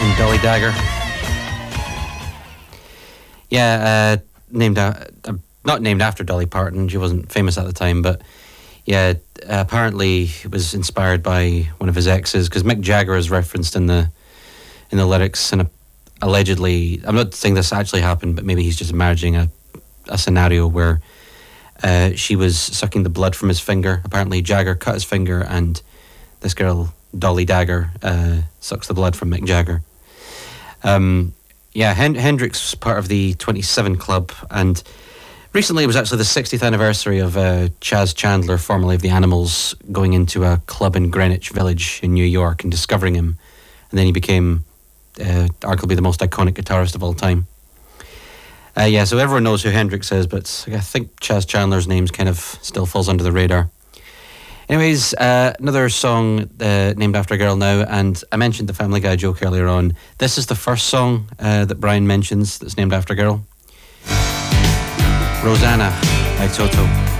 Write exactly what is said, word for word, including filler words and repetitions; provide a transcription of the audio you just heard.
and Dolly Dagger. Yeah, uh, named uh, not named after Dolly Parton. She wasn't famous at the time, but yeah, uh, apparently it was inspired by one of his exes, because Mick Jagger is referenced in the in the lyrics, and uh, allegedly, I'm not saying this actually happened, but maybe he's just imagining a a scenario where uh, she was sucking the blood from his finger. Apparently, Jagger cut his finger, and this girl, Dolly Dagger, uh, sucks the blood from Mick Jagger. Um, yeah, Hen- Hendrix was part of the twenty-seven Club, and recently it was actually the sixtieth anniversary of uh, Chaz Chandler, formerly of the Animals, going into a club in Greenwich Village in New York and discovering him, and then he became uh, arguably the most iconic guitarist of all time. Uh, yeah, so everyone knows who Hendrix is, but I think Chaz Chandler's name kind of still falls under the radar. Anyways, uh, another song uh, named after a girl now, and I mentioned the Family Guy joke earlier on. This is the first song uh, that Brian mentions that's named after a girl. Rosanna by Toto.